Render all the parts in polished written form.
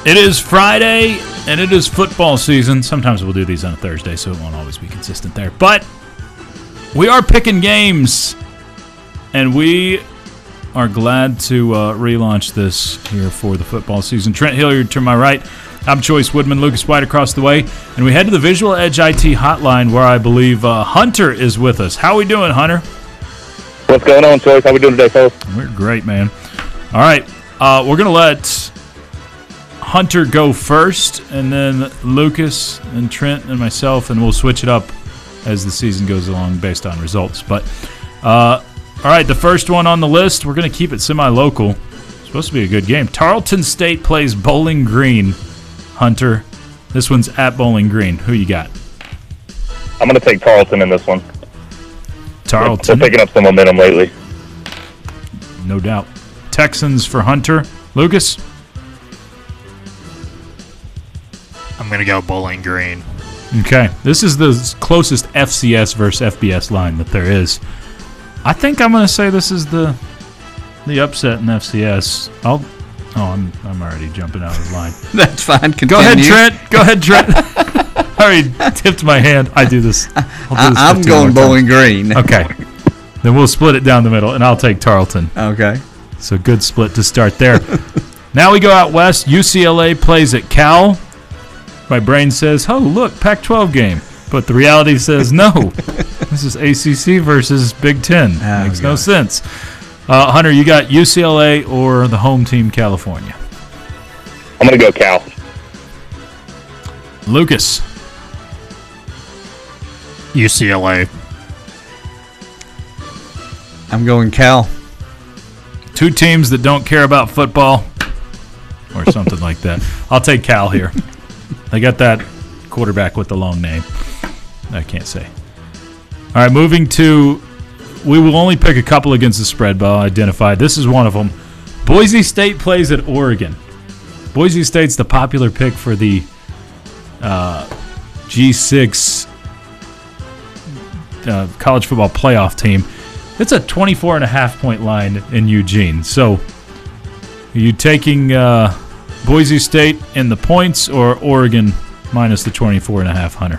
It is Friday, and it is football season. Sometimes we'll do these on a Thursday, so it won't always be consistent there. But we are picking games, and we are glad to relaunch this here for the football season. Trent Hilliard to my right. I'm Choice Woodman, Lucas White across the way. And we head to the Visual Edge IT hotline where I believe Hunter is with us. How we doing, Hunter? What's going on, Choice? How we doing today, folks? We're great, man. All right, we're going to let Hunter go first, and then Lucas and Trent and myself, and we'll switch it up as the season goes along based on results. But, all right, the first one on the list, we're going to keep it semi-local. It's supposed to be a good game. Tarleton State plays Bowling Green. Hunter, this one's at Bowling Green. Who you got? I'm going to take Tarleton in this one. Tarleton. They're picking up some momentum lately. No doubt. Texans for Hunter. Lucas? I'm going to go Bowling Green. Okay. This is the closest FCS versus FBS line that there is. I think I'm going to say this is the upset in FCS. I'm already jumping out of line. That's fine. Continue. Go ahead, Trent. I already tipped my hand. I do this. I'm going Bowling Green. Okay. Then we'll split it down the middle, and I'll take Tarleton. Okay. So good split to start there. Now we go out west. UCLA plays at Cal. My brain says, oh, look, Pac-12 game. But the reality says, no. This is ACC versus Big Ten. Makes no sense. Hunter, you got UCLA or the home team, California? I'm going to go Cal. Lucas. UCLA. I'm going Cal. Two teams that don't care about football or something like that. I'll take Cal here. They got that quarterback with the long name. I can't say. All right, moving to, we will only pick a couple against the spread, but I'll identify. This is one of them. Boise State plays at Oregon. Boise State's the popular pick for the G6 college football playoff team. It's a 24.5-point line in Eugene. So, are you taking Boise State in the points or Oregon minus the 24.5, Hunter?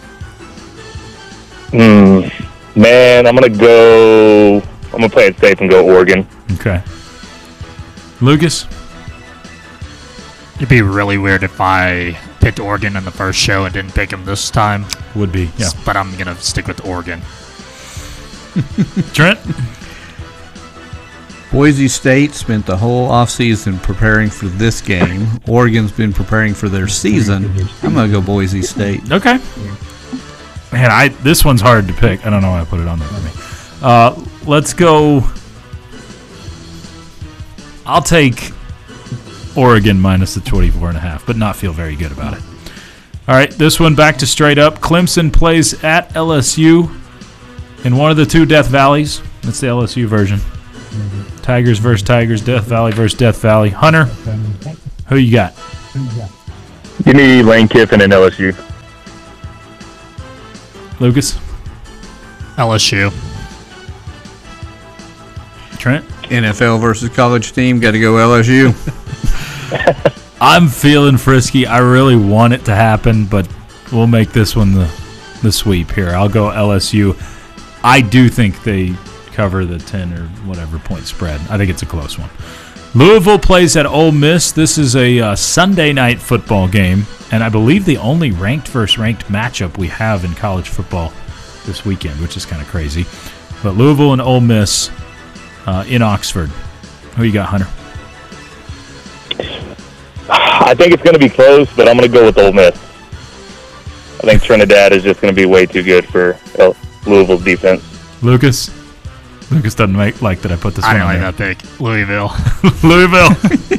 Man, I'm going to play it safe and go Oregon. Okay. Lucas? It'd be really weird if I picked Oregon in the first show and didn't pick them this time. Would be, yeah. But I'm going to stick with Oregon. Trent? Boise State spent the whole offseason preparing for this game. Oregon's been preparing for their season. I'm going to go Boise State. Okay. Man, this one's hard to pick. I don't know why I put it on there for me. Let's go. I'll take Oregon minus the 24.5, but not feel very good about it. All right, this one back to straight up. Clemson plays at LSU in one of the two Death Valleys. That's the LSU version. Tigers versus Tigers, Death Valley versus Death Valley. Hunter, who you got? Give me Lane Kiffin and LSU. Lucas? LSU. Trent? NFL versus college team. Got to go LSU. I'm feeling frisky. I really want it to happen, but we'll make this one the sweep here. I'll go LSU. I do think they cover the 10 or whatever point spread. I think it's a close one. Louisville plays at Ole Miss. This is a Sunday night football game, and I believe the only ranked versus ranked matchup we have in college football this weekend, which is kind of crazy. But Louisville and Ole Miss in Oxford. Who you got, Hunter? I think it's going to be close, but I'm going to go with Ole Miss. I think Trinidad is just going to be way too good for Louisville's defense. Lucas? Lucas doesn't like that I put this one I on don't like that pick. Louisville. Louisville.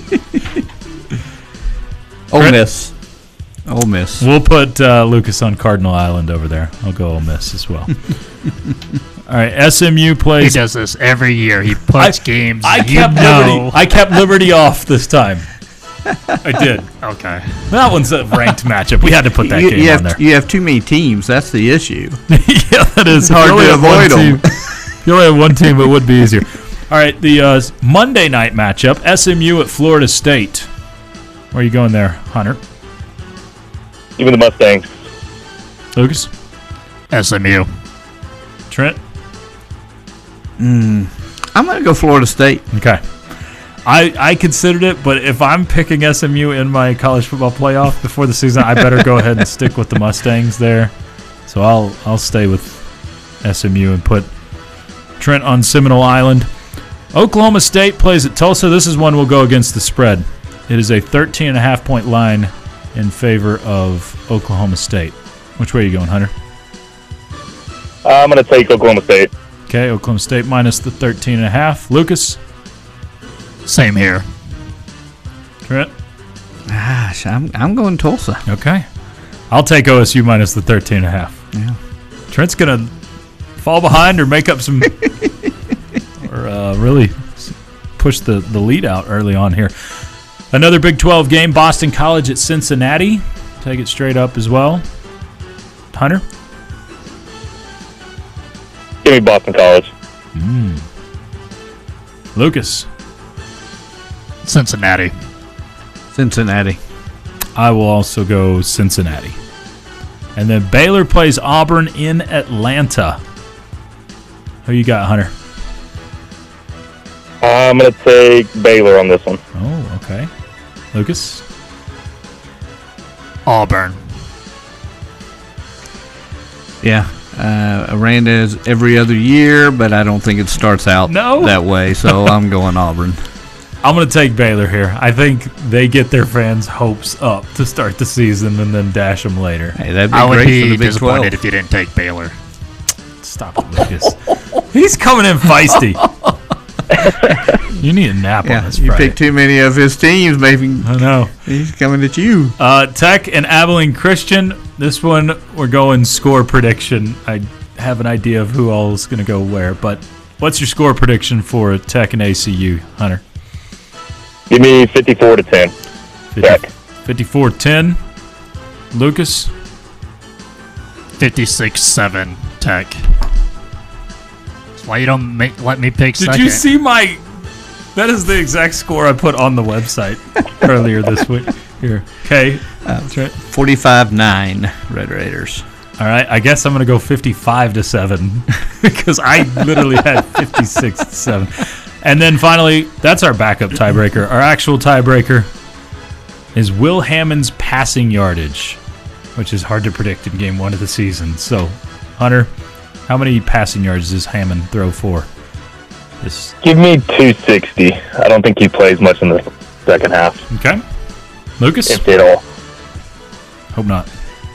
Ole Miss. Ole Miss. We'll put Lucas on Cardinal Island over there. I'll go Ole Miss as well. All right, SMU plays. He does this every year. He puts games. I kept Liberty off this time. I did. Okay. That one's a ranked matchup. We had to put that game on there. You have too many teams. That's the issue. Yeah, that is hard to avoid them. If you only have one team, it would be easier. All right, the Monday night matchup, SMU at Florida State. Where are you going there, Hunter? Give me the Mustangs. Lucas? SMU. Trent? I'm going to go Florida State. Okay. I considered it, but if I'm picking SMU in my college football playoff before the season, I better go ahead and stick with the Mustangs there. So I'll stay with SMU and put Trent on Seminole Island. Oklahoma State plays at Tulsa. This is one we'll go against the spread. It is a 13.5-point line in favor of Oklahoma State. Which way are you going, Hunter? I'm going to take Oklahoma State. Okay, Oklahoma State minus the 13.5. Lucas? Same here. Trent? Gosh, I'm going Tulsa. Okay. I'll take OSU minus the 13.5. Yeah. Trent's going to fall behind or make up some or really push the lead out early on here. Another Big 12 game, Boston College at Cincinnati. Take it straight up as well. Hunter? Give me Boston College. Lucas? Cincinnati. Cincinnati. I will also go Cincinnati. And then Baylor plays Auburn in Atlanta. Who you got, Hunter? I'm going to take Baylor on this one. Oh, okay. Lucas? Auburn. Yeah. Aranda is every other year, but I don't think it starts out that way, so I'm going Auburn. I'm going to take Baylor here. I think they get their fans' hopes up to start the season and then dash them later. Hey, that'd be I would great for be the Big disappointed 12. if you didn't take Baylor. Stop it, Lucas. He's coming in feisty. You need a nap on Yeah, this you Friday. pick too many of his teams, maybe I know. he's coming at you. Tech and Abilene Christian. This one, we're going score prediction. I have an idea of who all is going to go where, but what's your score prediction for Tech and ACU, Hunter? Give me 54-10. Tech. 54-10. Lucas? 56-7 Tech. That's why you don't let me pick Did second. you see my... That is the exact score I put on the website earlier this week. Here. Okay. That's right. 45-9 Red Raiders. All right. I guess I'm going to go 55-7 because I literally had 56-7. And then finally, that's our backup tiebreaker. Our actual tiebreaker is Will Hammond's passing yardage, which is hard to predict in game one of the season. So, Hunter, how many passing yards does Hammond throw for? Give me 260. I don't think he plays much in the second half, Okay. Lucas? if at all. Hope not.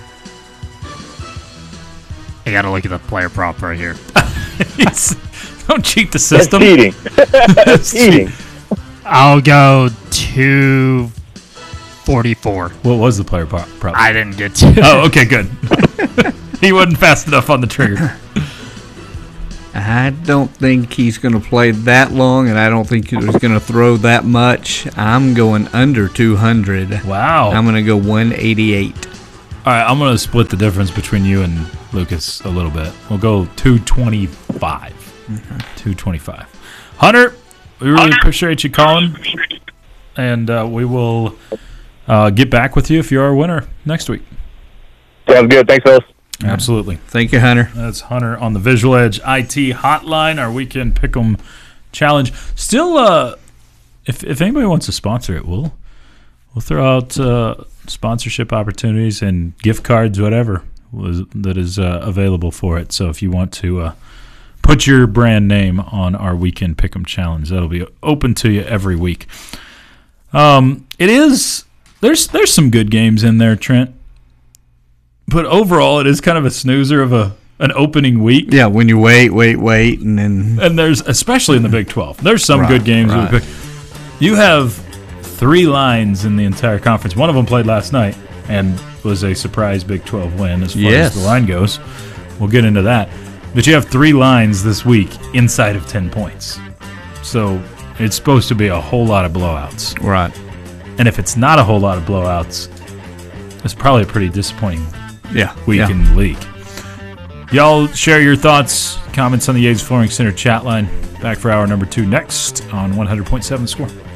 I gotta look at the player prop right here. Don't cheat the That's system. cheating. That's cheating. I'll go 244. What was the player prop? I didn't get to. Oh, okay, good. He wasn't fast enough on the trigger. I don't think he's going to play that long, and I don't think he's going to throw that much. I'm going under 200. Wow. I'm going to go 188. All right, I'm going to split the difference between you and Lucas a little bit. We'll go 225. 225. Hunter, we really appreciate you calling, and we will get back with you if you're our winner next week. Sounds good. Thanks, fellas. Absolutely. Thank you, Hunter. That's Hunter on the Visual Edge IT hotline, our weekend pick'em challenge. Still, if anybody wants to sponsor it, we'll throw out sponsorship opportunities and gift cards, whatever that is available for it. So if you want to put your brand name on our weekend pick'em challenge, that'll be open to you every week. It is there's some good games in there, Trent. But overall, it is kind of a snoozer of an opening week. Yeah, when you wait, and then... And there's, especially in the Big 12, there's some good games. Right. You have 3 lines in the entire conference. One of them played last night and was a surprise Big 12 win as far as the line goes. We'll get into that. But you have 3 lines this week inside of 10 points. So it's supposed to be a whole lot of blowouts. Right. And if it's not a whole lot of blowouts, it's probably a pretty disappointing week in the league. Y'all share your thoughts, comments on the Yates Flooring Center chat line. Back for hour number 2 next on 100.7 Score.